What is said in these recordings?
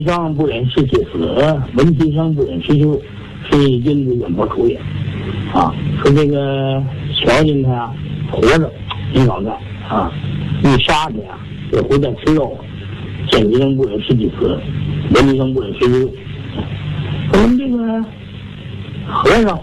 上不忍视其死，闻其声不忍视其入，是以君子远播出也。啊，说这个乔金他呀活着挺好干啊，一杀他呀也会在吃肉，见其声不忍视其死，闻其声不忍视其入。我们这个和尚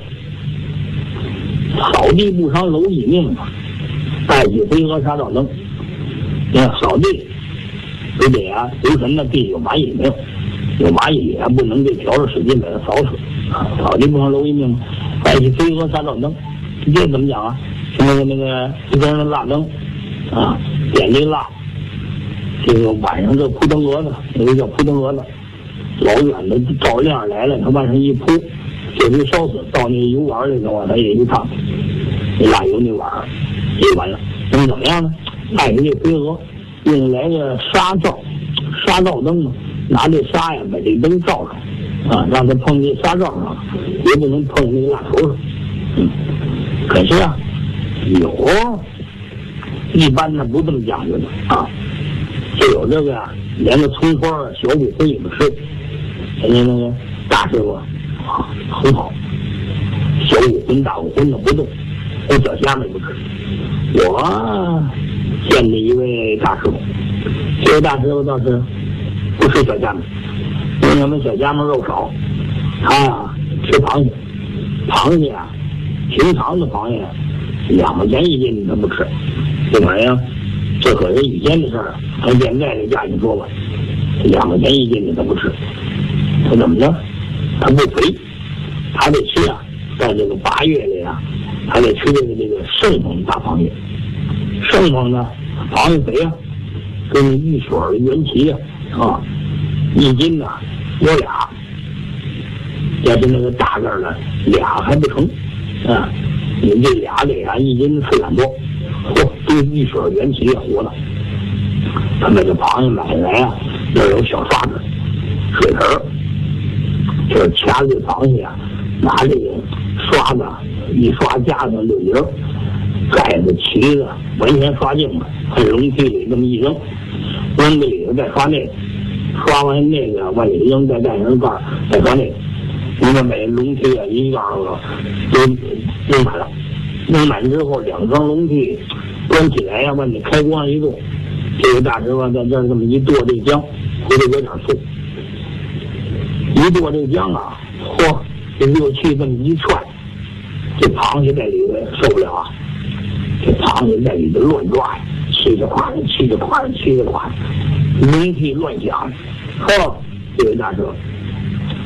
扫地不伤蝼蚁命嘛，带起飞蛾杀照灯。你看扫地就得啊留神的地有蚂蚁没有，有蚂蚁也不能这笤帚使劲把它扫死啊，扫地不伤蝼蚁命嘛，带起飞蛾杀照灯。这怎么讲啊？是那个一根的蜡灯啊，点这蜡，这个晚上这扑腾蛾子，有个叫扑腾蛾子，老远的照亮来了，他往上一扑，就给烧死。到那油碗里头啊，他也一烫，那蜡油那碗也完了。那么怎么样呢？带着这飞蛾，用来个纱照灯嘛，拿这纱呀把这灯照上啊，让它碰这纱罩上，也不能碰那个蜡头上。可是啊，有一般的不这么讲究的啊，就有这个呀，连个葱花啊、小骨灰也不吃。人家那个大师傅啊，很好，小骨灰、大骨灰的不动，连小虾米不吃。我见的一位大师傅，这位大师傅倒是不吃小虾米，因为咱们小虾米肉少，他呀吃螃蟹，螃蟹啊，平常的螃蟹2块钱一斤他不吃，这玩意儿这可是以前的事儿，他现在的价钱说吧，2块钱一斤的他不吃，他怎么着？他不肥，他得吃啊，在这个8月里啊，他得吃这个盛丰大螃蟹。盛丰呢，螃蟹肥啊，跟玉水的元旗啊，一斤呢有俩，要是那个大个的俩还不成啊，你这俩得啊一斤4两多，嚯，都玉水元旗活的。他那个螃蟹买来啊，那有小刷子、水盆儿，就是掐这螃蟹啊，拿这个刷子一刷夹上6节，盖子、旗子完全刷净了，在笼屉里这么一扔，扔在里头再刷那个，刷完那个往里扔，再盖上盖，再刷那个。你看每笼屉啊一个都扔满了，扔满之后2双笼屉关起来呀，往你开光一剁，这个大师傅在这儿这么一剁这姜，回头有点醋，一剁这姜啊，嚯，这热气这么一串，这螃蟹在里头受不了啊，这螃蟹在里头乱抓呀，嘁着夸着，嘁着夸着，嘁着夸着，笼屉乱响，呵，这位大师傅